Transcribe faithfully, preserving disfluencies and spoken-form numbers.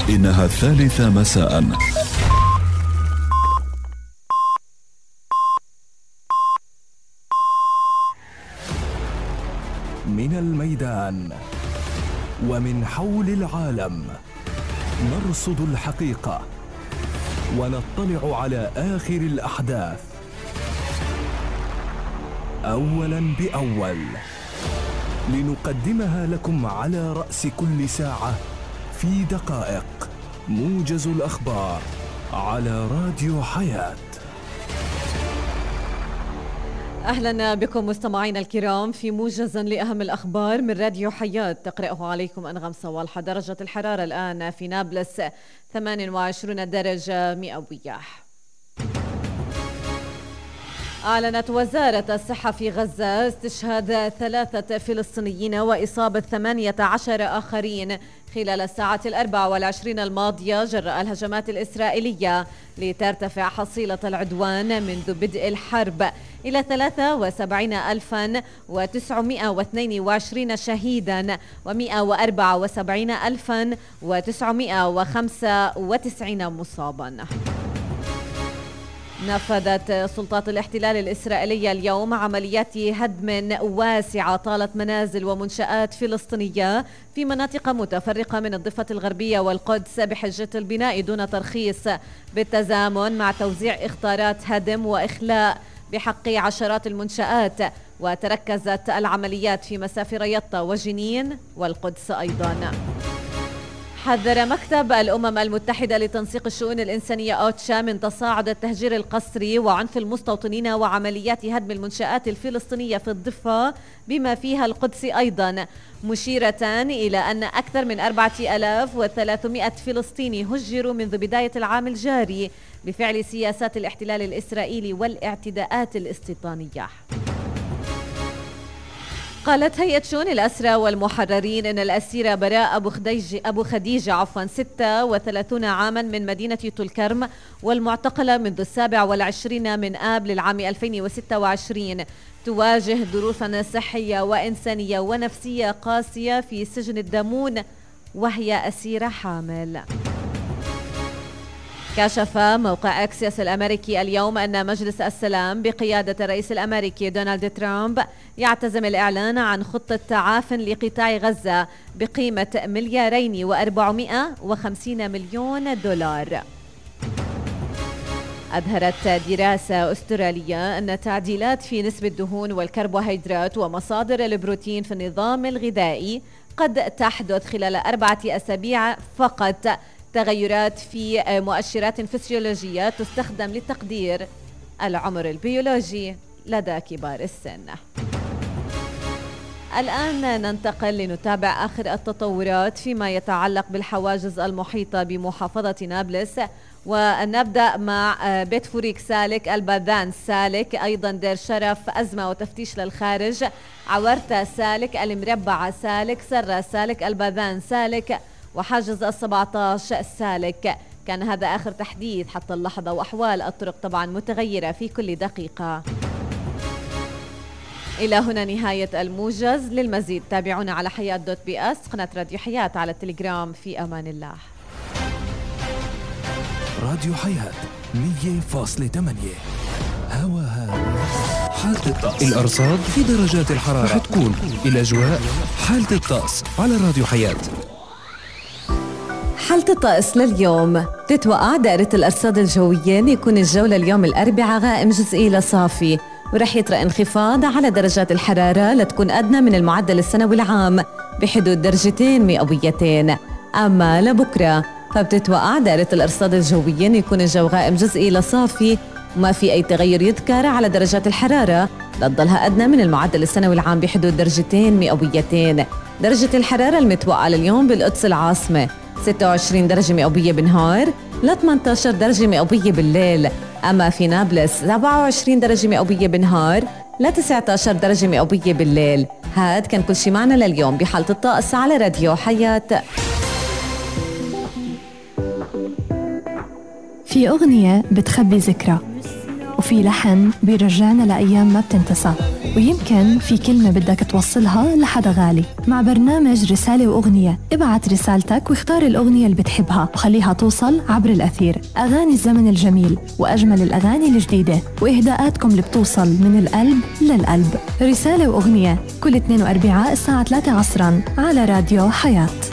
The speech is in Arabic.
إنها الثالثة مساء. من الميدان ومن حول العالم نرصد الحقيقة ونطلع على آخر الأحداث أولاً بأول، لنقدمها لكم على رأس كل ساعة في دقائق. موجز الأخبار على راديو حياة. أهلا بكم مستمعينا الكرام في موجز لأهم الأخبار من راديو حياة، تقرأه عليكم أنغام صوالحة. درجة الحرارة الآن في نابلس ثمانية وعشرين درجة مئوية. أعلنت وزارة الصحة في غزة استشهاد ثلاثة فلسطينيين وإصابة ثمانية عشر آخرين خلال الساعة الأربع والعشرين الماضية جراء الهجمات الإسرائيلية، لترتفع حصيلة العدوان منذ بدء الحرب إلى ثلاثة وسبعين ألفاً وتسعمائة واثنين وعشرين شهيداً ومائة وأربعة وسبعين ألفاً وتسعمائة وخمسة وتسعين مصاباً. نفذت سلطات الاحتلال الإسرائيلية اليوم عمليات هدم واسعة طالت منازل ومنشآت فلسطينية في مناطق متفرقة من الضفة الغربية والقدس بحجة البناء دون ترخيص، بالتزامن مع توزيع إخطارات هدم وإخلاء بحق عشرات المنشآت. وتركزت العمليات في مسافر يطا وجنين والقدس أيضاً. حذر مكتب الأمم المتحدة لتنسيق الشؤون الإنسانية أوتشا من تصاعد التهجير القسري وعنف المستوطنين وعمليات هدم المنشآت الفلسطينية في الضفة بما فيها القدس أيضا، مشيرة إلى أن أكثر من أربعة آلاف وثلاثمائة فلسطيني هجروا منذ بداية العام الجاري بفعل سياسات الاحتلال الإسرائيلي والاعتداءات الاستيطانية. قالت هيئة شؤون الأسرى والمحررين أن الأسيرة براء أبو خديجة, أبو خديجة عفوا ستة وثلاثين عاما من مدينة تلكرم والمعتقلة منذ السابع والعشرين من آب للعام ألفين وستة وعشرين تواجه ظروفا صحية وإنسانية ونفسية قاسية في سجن الدمون وهي أسيرة حامل. كشف موقع أكسيوس الأمريكي اليوم أن مجلس السلام بقيادة الرئيس الأمريكي دونالد ترامب يعتزم الإعلان عن خطة تعاف لقطاع غزة بقيمة مليارين وأربعمائة وخمسين مليون دولار. أظهرت دراسة أسترالية أن تعديلات في نسبة الدهون والكربوهيدرات ومصادر البروتين في النظام الغذائي قد تحدث خلال أربعة أسابيع فقط، تغيرات في مؤشرات فسيولوجية تستخدم لتقدير العمر البيولوجي لدى كبار السن. الآن ننتقل لنتابع آخر التطورات فيما يتعلق بالحواجز المحيطة بمحافظة نابلس، ونبدأ مع بيت فوريك سالك، الباذان سالك، أيضا دير شرف أزمة وتفتيش للخارج، عورتة سالك، المربعة سالك، سرة سالك، الباذان سالك، وحاجز السبعة عشر سالك. كان هذا آخر تحديث حتى اللحظة، وأحوال الطرق طبعا متغيرة في كل دقيقة. إلى هنا نهاية الموجز. للمزيد تابعونا على حياة دوت بي اس، قناة راديو حياة على التليجرام. في أمان الله. راديو حياة مية فاصلة ثمانية هواها حالة الطقس. الأرصاد في درجات الحرارة حتكون الأجواء حالة الطقس على راديو حياة. حالة الطقس لليوم تتوقع دائرة الأرصاد الجوية يكون الجو لليوم الأربعاء غائم جزئي لصافي، ورح يطرأ انخفاض على درجات الحرارة لتكون أدنى من المعدل السنوي العام بحدود درجتين مئويتين. أما لبكرة فبتتوقع دائرة الأرصاد الجوية يكون الجو غائم جزئي لصافي وما في أي تغير يذكر على درجات الحرارة لتضلها أدنى من المعدل السنوي العام بحدود درجتين مئويتين. درجة الحرارة المتوقعة لليوم بالقدس العاصمة ستة وعشرين درجة مئوية بالنهار ل ثمانية عشر درجة مئوية بالليل. أما في نابلس سبعة وعشرين درجة مئوية بالنهار ل تسعة عشر درجة مئوية بالليل. هاد كان كل شي معنا لليوم بحالة الطقس على راديو حياة. في أغنية بتخبي ذكرى، وفي لحن بيرجعنا لأيام ما بتنتسى. ويمكن في كلمة بدك توصلها لحدا غالي. مع برنامج رسالة وأغنية، ابعت رسالتك واختار الأغنية اللي بتحبها وخليها توصل عبر الأثير. أغاني الزمن الجميل وأجمل الأغاني الجديدة وإهداءاتكم اللي بتوصل من القلب للقلب. رسالة وأغنية كل اثنين وأربعاء الساعة ثلاثة عصراً على راديو حياة.